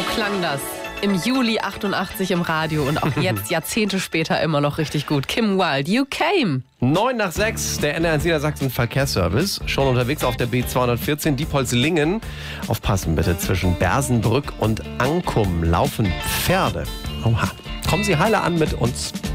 klang das im Juli 88 im Radio und auch jetzt, Jahrzehnte später, immer noch richtig gut. Kim Wilde, You Came. 9:06, der NDR Niedersachsen Verkehrsservice. Schon unterwegs auf der B214, Diepholz-Lingen. Aufpassen bitte, zwischen Bersenbrück und Ankum laufen Pferde. Oha. Kommen Sie heile an mit uns.